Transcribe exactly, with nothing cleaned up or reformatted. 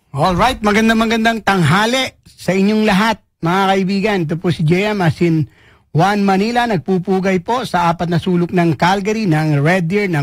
Alright, magandang magandang tanghali sa inyong lahat, mga kaibigan. Ito po si J M as in Juan Manila, nagpupugay po sa apat na sulok ng Calgary, ng Red Deer, ng